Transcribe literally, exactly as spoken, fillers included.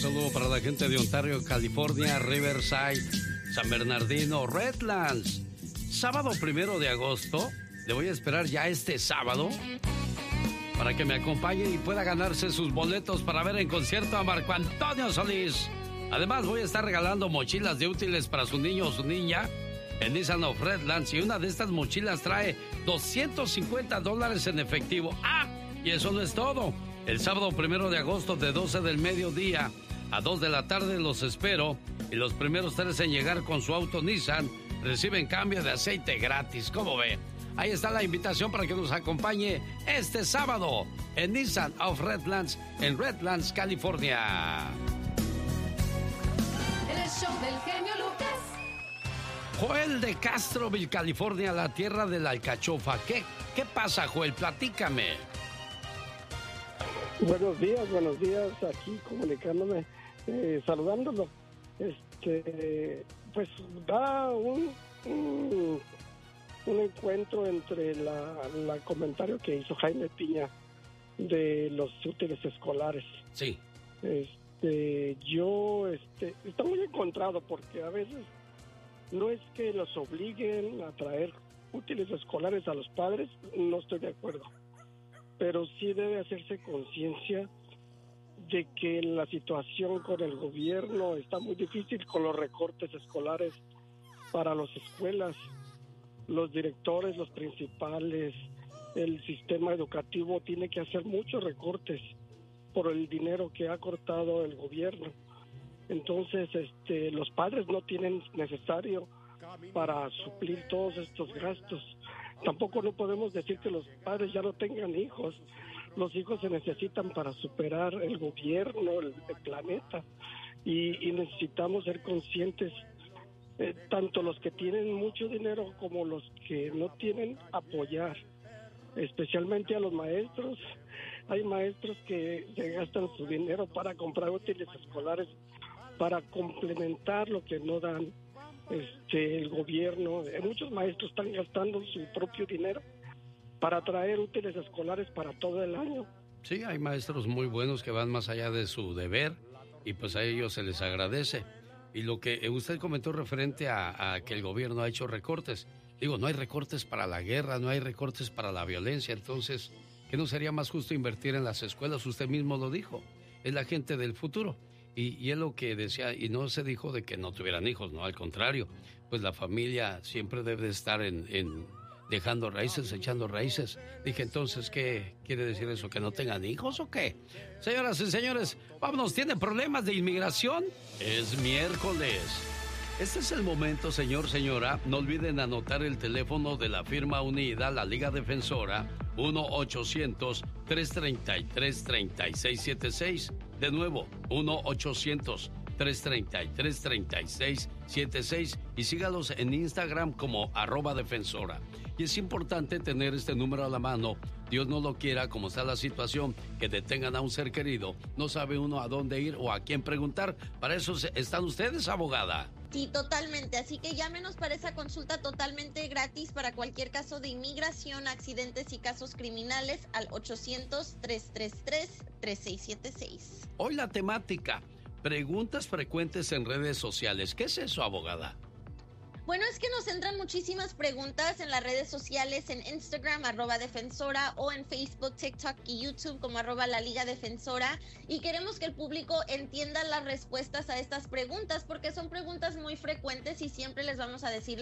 saludo para la gente de Ontario, California, Riverside, San Bernardino, Redlands. Sábado primero de agosto, le voy a esperar ya este sábado para que me acompañe y pueda ganarse sus boletos para ver en concierto a Marco Antonio Solís. Además, voy a estar regalando mochilas de útiles para su niño o su niña en Nissan of Redlands, y una de estas mochilas trae doscientos cincuenta dólares en efectivo. ¡Ah! Y eso no es todo. El sábado primero de agosto, de doce del mediodía a dos de la tarde, los espero, y los primeros tres en llegar con su auto Nissan reciben cambio de aceite gratis. ¿Cómo ve? Ahí está la invitación para que nos acompañe este sábado en Nissan of Redlands, en Redlands, California. El show del genio Lucas. Joel de Castroville, California, la tierra de la alcachofa. ¿Qué, qué pasa, Joel? Platícame. Buenos días, buenos días, aquí comunicándome, eh, saludándolo. Este, pues da un, un, un encuentro entre la, la comentario que hizo Jaime Piña de los útiles escolares. Sí. Este, yo, este, está muy encontrado porque a veces no es que los obliguen a traer útiles escolares a los padres, no estoy de acuerdo. Pero sí debe hacerse conciencia de que la situación con el gobierno está muy difícil con los recortes escolares para las escuelas. Los directores, los principales, el sistema educativo tiene que hacer muchos recortes por el dinero que ha cortado el gobierno. Entonces, este, los padres no tienen necesario para suplir todos estos gastos. Tampoco no podemos decir que los padres ya no tengan hijos. Los hijos se necesitan para superar el gobierno, el, el planeta. Y, y necesitamos ser conscientes, eh, tanto los que tienen mucho dinero como los que no tienen, apoyar. Especialmente a los maestros. Hay maestros que se gastan su dinero para comprar útiles escolares, para complementar lo que no dan este el gobierno. Muchos maestros están gastando su propio dinero para traer útiles escolares para todo el año. Sí, hay maestros muy buenos que van más allá de su deber y pues a ellos se les agradece. Y lo que usted comentó referente a, a que el gobierno ha hecho recortes, digo, no hay recortes para la guerra, no hay recortes para la violencia, entonces, ¿qué no sería más justo invertir en las escuelas? Usted mismo lo dijo, es la gente del futuro. Y, y es lo que decía, y no se dijo de que no tuvieran hijos, no, al contrario, pues la familia siempre debe estar en, en dejando raíces, echando raíces. Dije, entonces, ¿qué quiere decir eso? ¿Que no tengan hijos o qué? Señoras y señores, vámonos, ¿tiene problemas de inmigración? Es miércoles. Este es el momento, señor, señora. No olviden anotar el teléfono de la firma unida, la Liga Defensora, uno ochocientos, tres treinta y tres, treinta y seis setenta y seis. De nuevo, uno ochocientos, tres treinta y tres, treinta y seis setenta y seis. Y sígalos en Instagram como arroba defensora. Y es importante tener este número a la mano. Dios no lo quiera, como está la situación, que detengan a un ser querido. No sabe uno a dónde ir o a quién preguntar. Para eso están ustedes, abogada. Sí, totalmente. Así que llámenos para esa consulta totalmente gratis para cualquier caso de inmigración, accidentes y casos criminales al ochocientos, tres treinta y tres, treinta y seis setenta y seis. Hoy la temática, preguntas frecuentes en redes sociales. ¿Qué es eso, abogada? Bueno, es que nos entran muchísimas preguntas en las redes sociales, en Instagram, arroba defensora, o en Facebook, TikTok y YouTube como arroba la Liga Defensora, y queremos que el público entienda las respuestas a estas preguntas porque son preguntas muy frecuentes y siempre les vamos a decir